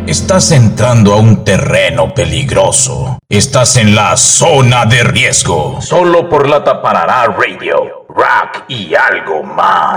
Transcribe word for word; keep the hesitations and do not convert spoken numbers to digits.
Estás entrando a un terreno peligroso. Estás en la zona de riesgo. Solo por la Taparará Radio, rock y algo más.